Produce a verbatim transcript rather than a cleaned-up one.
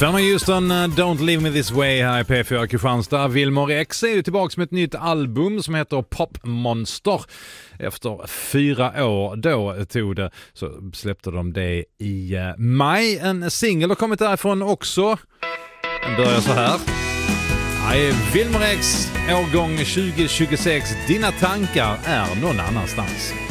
Femma Houston, Don't Leave Me This Way här i P fyra Kristianstad. Wilmer X är ju tillbaka med ett nytt album som heter Popmonster. Efter fyra år då tog det, så släppte de det i maj. En singel har kommit därifrån också. Den börjar så här. Nej, Wilmer X, årgång tjugo tjugosex. Dina tankar är någon annanstans.